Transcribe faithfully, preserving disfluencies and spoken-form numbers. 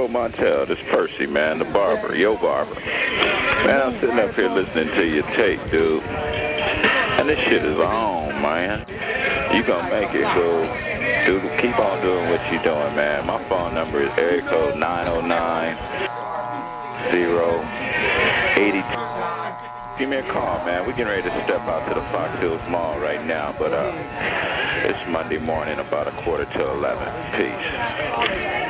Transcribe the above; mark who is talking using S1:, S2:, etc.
S1: Joe Montel. This Percy, man, the barber, yo barber. Man, I'm sitting up here listening to your tape, dude. And this shit is on, man. You gonna make it, so dude, keep on doing what you doing, man. My phone number is area code nine oh nine, zero, eighty-two. Give me a call, man. We're getting ready to step out to the Fox Hills Mall right now, but uh, it's Monday morning, about a quarter to eleven. Peace.